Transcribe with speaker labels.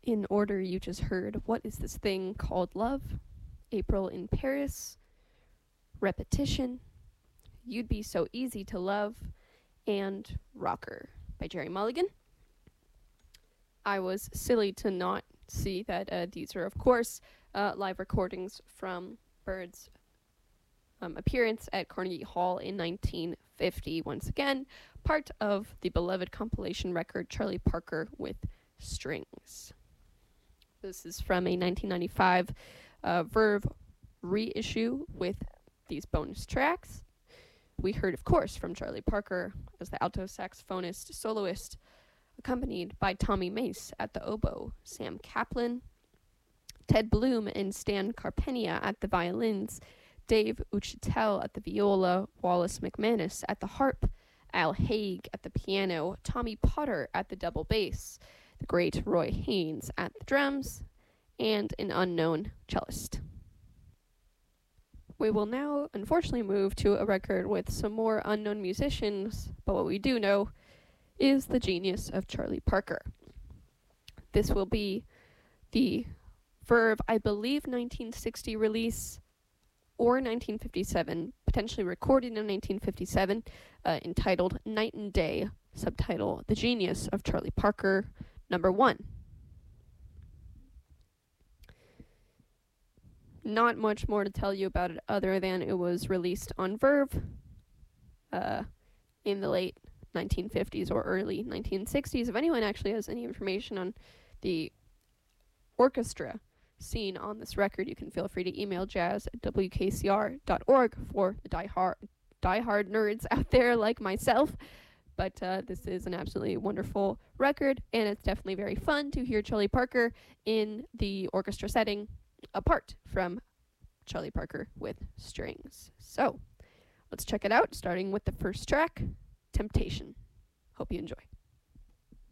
Speaker 1: In order, you just heard What Is This Thing Called Love, April in Paris, Repetition, You'd Be So Easy to Love, and Rocker by Jerry Mulligan. I was silly to not see that these are, of course, live recordings from Bird's appearance at Carnegie Hall in 1950. Once again, part of the beloved compilation record Charlie Parker with Strings. This is from a 1995 Verve reissue with these bonus tracks. We heard, of course, from Charlie Parker as the alto saxophonist soloist, accompanied by Tommy Mace at the oboe, Sam Kaplan, Ted Bloom and Stan Carpenia at the violins, Dave Uchitel at the viola, Wallace McManus at the harp, Al Haig at the piano, Tommy Potter at the double bass, the great Roy Haynes at the drums, and an unknown cellist. We will now, unfortunately, move to a record with some more unknown musicians, but what we do know is the genius of Charlie Parker. This will be the Verve, I believe, 1960 release or 1957, potentially recorded in 1957, entitled Night and Day, subtitle The Genius of Charlie Parker, number 1. Not much more to tell you about it other than it was released on Verve in the late 1950s or early 1960s. If anyone actually has any information on the orchestra scene on this record, you can feel free to email jazz@wkcr.org for the diehard nerds out there like myself. But this is an absolutely wonderful record, and it's definitely very fun to hear Charlie Parker in the orchestra setting, apart from Charlie Parker with strings. So, let's check it out, starting with the first track, Temptation. Hope you enjoy.